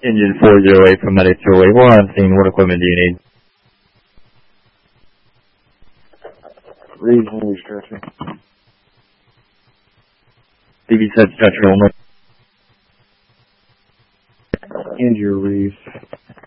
Engine 408 from Medic 208. We're on scene. What equipment do you need? Reeves only stretcher. TV said stretcher only. Injure Reeves.